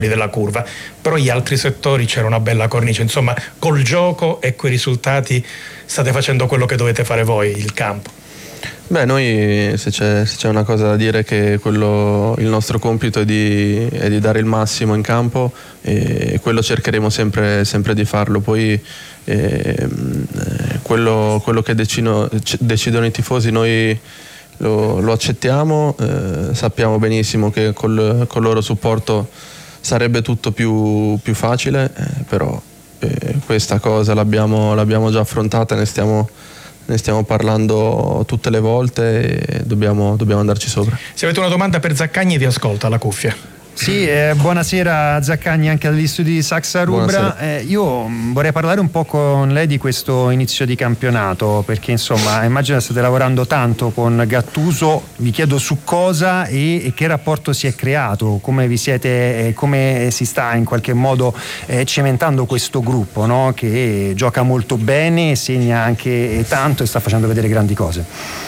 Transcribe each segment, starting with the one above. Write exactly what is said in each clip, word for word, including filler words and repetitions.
della curva, però gli altri settori c'era una bella cornice, insomma col gioco e quei risultati state facendo quello che dovete fare voi, il campo. Beh, noi se c'è, se c'è una cosa da dire è che quello, il nostro compito è di, è di dare il massimo in campo e quello cercheremo sempre, sempre di farlo. Poi eh, quello, quello che decidono, decidono i tifosi noi lo, lo accettiamo, eh, sappiamo benissimo che col, col loro supporto sarebbe tutto più, più facile, eh, però eh, questa cosa l'abbiamo, l'abbiamo già affrontata, ne stiamo, ne stiamo parlando tutte le volte e dobbiamo, dobbiamo andarci sopra. Se avete una domanda per Zaccagni vi ascolta alla cuffia. Sì, eh, buonasera Zaccagni anche dagli studi di Saxa Rubra. Eh, io vorrei parlare un po' con lei di questo inizio di campionato, perché insomma immagino che state lavorando tanto con Gattuso, vi chiedo su cosa e, e che rapporto si è creato, come vi siete, eh, come si sta in qualche modo eh, cementando questo gruppo, no? Che gioca molto bene, segna anche tanto e sta facendo vedere grandi cose.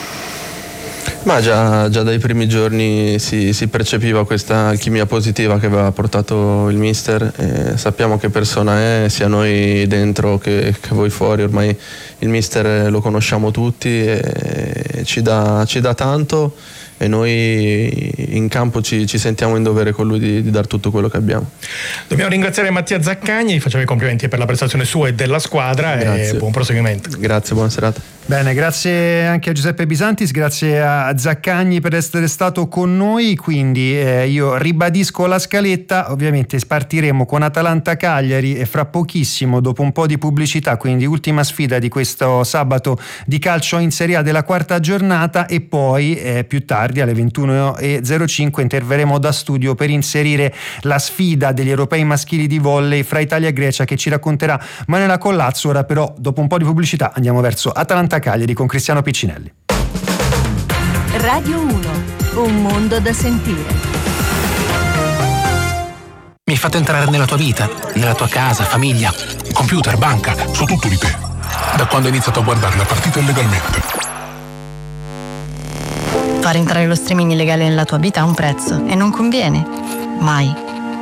Ma già, già dai primi giorni si, si percepiva questa alchimia positiva che aveva portato il mister, e sappiamo che persona è, sia noi dentro che, che voi fuori. Ormai il mister lo conosciamo tutti e ci dà, ci dà tanto e noi in campo ci, ci sentiamo in dovere con lui di, di dar tutto quello che abbiamo. Dobbiamo ringraziare Mattia Zaccagni, facciamo i complimenti per la prestazione sua e della squadra. Grazie. E buon proseguimento. Grazie, buona serata. Bene, grazie anche a Giuseppe Bisantis, grazie a Zaccagni per essere stato con noi. Quindi eh, io ribadisco la scaletta, ovviamente partiremo con Atalanta-Cagliari e fra pochissimo, dopo un po' di pubblicità, quindi ultima sfida di questo sabato di calcio in Serie A della quarta giornata, e poi eh, più tardi alle ventuno e zero cinque interverremo da studio per inserire la sfida degli europei maschili di volley fra Italia e Grecia, che ci racconterà Manuela Collazzo. Ora però, dopo un po' di pubblicità, andiamo verso Atalanta Cagliari con Cristiano Piccinelli. Radio uno, un mondo da sentire. Mi hai fatto entrare nella tua vita, nella tua casa, famiglia, computer, banca, so tutto di te. Da quando ho iniziato a guardare la partita illegalmente. Far entrare lo streaming illegale nella tua vita ha un prezzo e non conviene. Mai.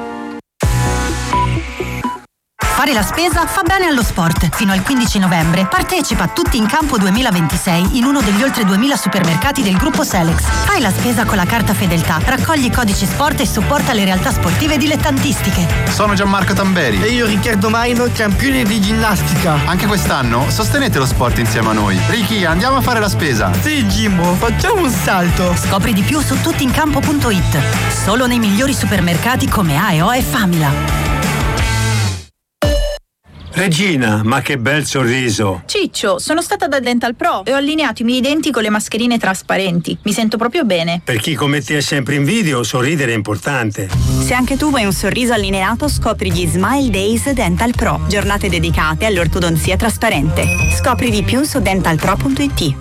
Fare la spesa fa bene allo sport. Fino al quindici novembre partecipa a Tutti in Campo duemilaventisei in uno degli oltre duemila supermercati del gruppo Selex. Fai la spesa con la carta Fedeltà, raccogli i codici sport e supporta le realtà sportive dilettantistiche. Sono Gianmarco Tamberi. E io Riccardo Maino, campione di ginnastica. Anche quest'anno sostenete lo sport insieme a noi. Ricky, andiamo a fare la spesa. Sì, Jimbo, facciamo un salto. Scopri di più su tuttincampo punto it. Solo nei migliori supermercati come A e O e Famila. Regina, ma che bel sorriso! Ciccio, sono stata da Dental Pro e ho allineato i miei denti con le mascherine trasparenti. Mi sento proprio bene. Per chi come te è sempre in video, sorridere è importante. Se anche tu vuoi un sorriso allineato, scopri gli Smile Days Dental Pro, giornate dedicate all'ortodonzia trasparente. Scopri di più su dental pro punto it.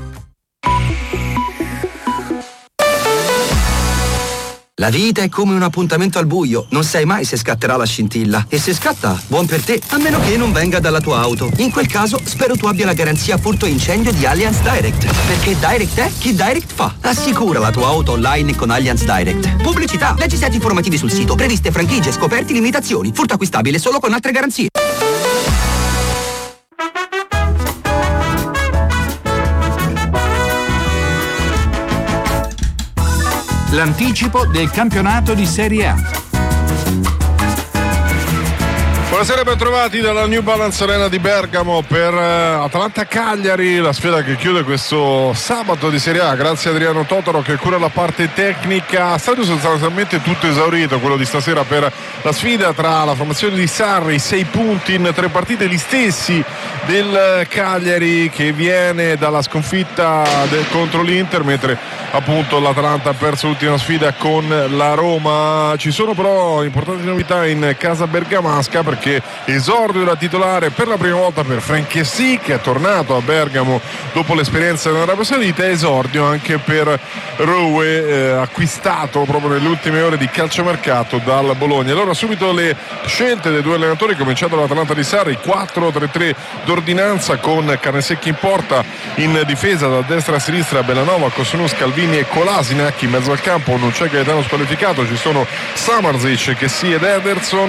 La vita è come un appuntamento al buio, non sai mai se scatterà la scintilla. E se scatta, buon per te, a meno che non venga dalla tua auto. In quel caso, spero tu abbia la garanzia furto e incendio di Allianz Direct. Perché Direct è chi Direct fa. Assicura la tua auto online con Allianz Direct. Pubblicità, leggi set informativi sul sito, previste franchigie, scoperti, limitazioni. Furto acquistabile solo con altre garanzie. L'anticipo del campionato di Serie A. Buonasera, ben trovati dalla New Balance Arena di Bergamo per Atalanta Cagliari, la sfida che chiude questo sabato di Serie A. Grazie a Adriano Totaro che cura la parte tecnica. Stadio sostanzialmente tutto esaurito, quello di stasera, per la sfida tra la formazione di Sarri, sei punti in tre partite, gli stessi del Cagliari che viene dalla sconfitta del, contro l'Inter, mentre appunto l'Atalanta ha perso l'ultima sfida con la Roma. Ci sono però importanti novità in casa bergamasca, perché esordio da titolare per la prima volta per Franck Kessie, che è tornato a Bergamo dopo l'esperienza in Arabia Saudita. Esordio anche per Rowe, eh, acquistato proprio nelle ultime ore di calciomercato dal Bologna. Allora subito le scelte dei due allenatori, cominciando dall'Atalanta di Sarri, quattro tre tre d'ordinanza con Carnesecchi in porta, in difesa da destra a sinistra Bellanova, Kosunu, Scalvini e Kolasinac, in mezzo al campo non c'è Gaetano squalificato, ci sono Samardzic, Kessie ed Ederson,